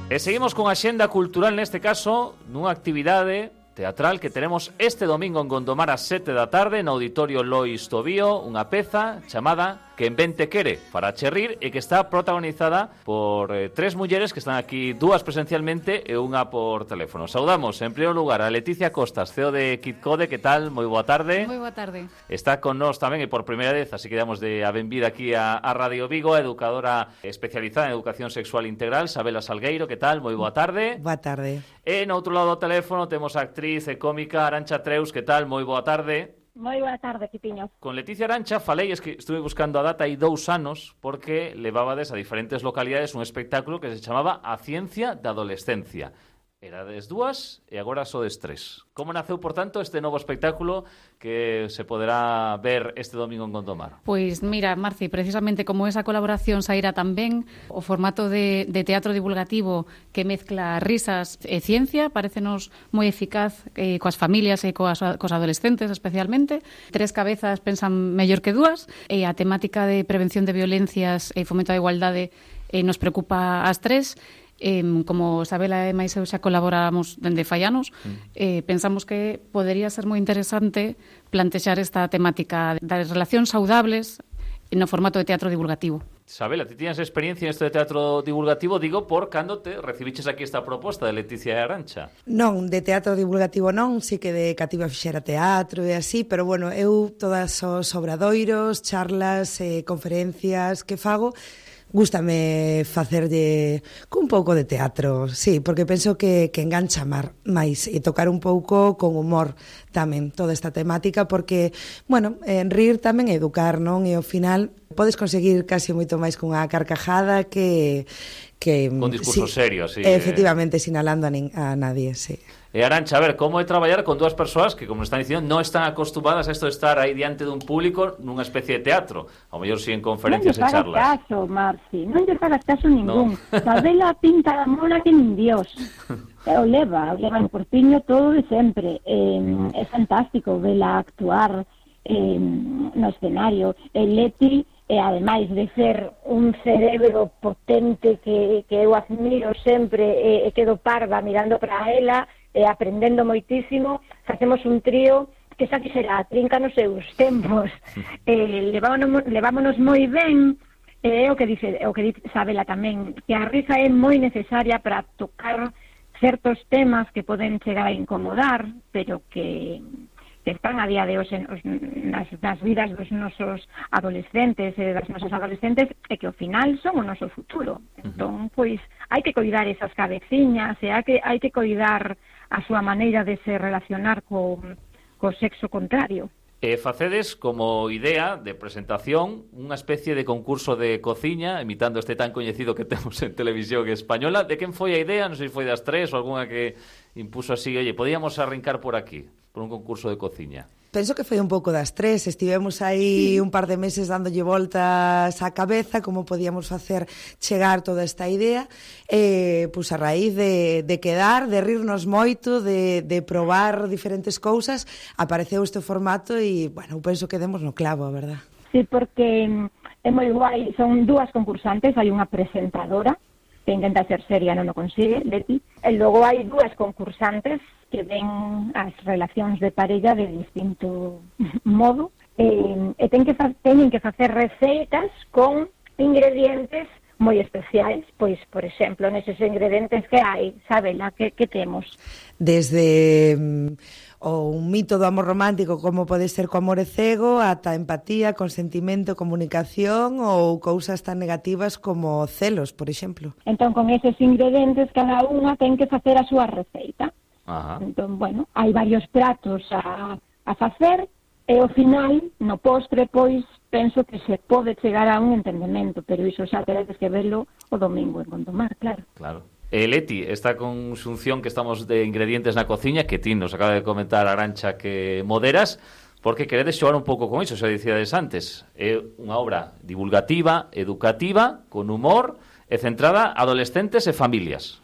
E seguimos con a xenda cultural, neste caso, nunha actividade teatral que teremos este domingo en Gondomar ás 7 da tarde no Auditorio Lois Tobío, unha peza chamada Quen ben te quere para che rir e que está protagonizada por tres mulleres que están aquí, dúas presencialmente e unha por teléfono. Saudamos, en primeiro lugar, a Leticia Costas, CEO de Kid Code. Que tal? Moi boa tarde. Moi boa tarde. Está con nós tamén e por primeira vez, así que damos de a benvida aquí a Radio Vigo, a educadora especializada en educación sexual integral, Sabela Salgueiro. Que tal? Moi boa tarde. Boa tarde. E no outro lado do teléfono temos a actriz e cómica Arantxa Treus. Que tal? Moi boa tarde. Moi boa tarde, Quipiño. Con Leticia Arantxa falei, es que estuve buscando a data hai 2 anos, porque levabades a diferentes localidades un espectáculo que se chamaba A Ciencia da Adolescencia. Erades 2 e agora sodes 3. Como naceu, por tanto, este novo espectáculo que se poderá ver este domingo en Gondomar? Pois mira, Marci, precisamente como esa colaboración saíra tamén o formato de teatro divulgativo que mezcla risas e ciencia, parecenos moi eficaz coas familias e cos adolescentes especialmente. 3 cabezas pensan mellor que 2 e a temática de prevención de violencias e fomento da igualdade nos preocupa ás 3. Como Sabela e máis eu xa colaboramos dende fai anos, pensamos que podería ser moi interesante plantexar esta temática das relacións saudables no formato de teatro divulgativo. Sabela, ti tiñas experiencia en isto de teatro divulgativo, digo, por cando te recibiches aquí esta proposta de Leticia e Arantxa? Non, de teatro divulgativo non, sí que de cativa fixera teatro e así, pero bueno, eu todas os obradoiros, charlas, conferencias que fago, gústame facerlle cun pouco de teatro, sí, porque penso que engancha máis e tocar un pouco con humor tamén toda esta temática, porque, bueno, en rir tamén é educar, non? E ao final podes conseguir casi moito máis cunha carcajada que con discurso serio, así. Efectivamente, sinalando a nadie, sí. E Arantxa, a ver, como é traballar con 2 persoas que, como están dicindo, non están acostumadas a isto de estar aí diante dun público nunha especie de teatro, ao mellor si en conferencias e charlas. Non lle fagas caso, Marci, non lle fagas caso ningún. No. Sabela pinta a mona que nin Dios. O leva en corpiño todo de sempre. É fantástico vela actuar no escenario. Leti, ademais de ser un cerebro potente que eu admiro sempre e quedo parva mirando para ela, aprendendo moitísimo, facemos un trío que xa quixera trinca nos seus tempos, levámonos moi ben, o que dice Sabela tamén, que a risa é moi necesaria para tocar certos temas que poden chegar a incomodar, pero que están a día de hoxe nas vidas dos nosos adolescentes e das nosas adolescentes e que ao final son o noso futuro. Entón, pois, hai que coidar esas cabeciñas e hai que coidar a súa maneira de se relacionar co sexo contrario. Facedes como idea de presentación unha especie de concurso de cociña, imitando este tan coñecido que temos en televisión española. De quen foi a idea? Non sei se foi das 3 ou algunha que impuso así, oye, podíamos arrincar por aquí, por un concurso de cociña. Penso que foi un pouco das 3, estivemos aí un par de meses dándolle voltas á cabeza como podíamos facer chegar toda esta idea, pois a raíz de quedar, de rirnos moito, de probar diferentes cousas, apareceu este formato e, bueno, penso que demos no clavo, a verdad. Sí, porque é moi guai, son 2 concursantes, hai unha presentadora que intenta ser seria, non o consigue, Leti, e logo hai 2 concursantes que ven as relacións de parella de distinto modo e teñen que facer receitas con ingredientes moi especiais, pois, por exemplo, neses ingredientes que hai, Sabela, que temos? Desde un mito do amor romántico, como pode ser co amor cego, ata empatía, consentimento, comunicación ou cousas tan negativas como celos, por exemplo. Entón, con eses ingredientes, cada unha ten que facer a súa receita. Ajá. Entón, bueno, hai varios pratos a facer e ao final, no postre, pois, penso que se pode chegar a un entendemento, pero iso xa teredes que verlo o domingo en Gondomar, claro. Claro. Leti, esta conxunción que estamos de ingredientes na cociña, que ti nos acaba de comentar Arantxa que moderas, porque queredes xogar un pouco con iso, xa dicíades antes. É unha obra divulgativa, educativa, con humor e centrada a adolescentes e familias.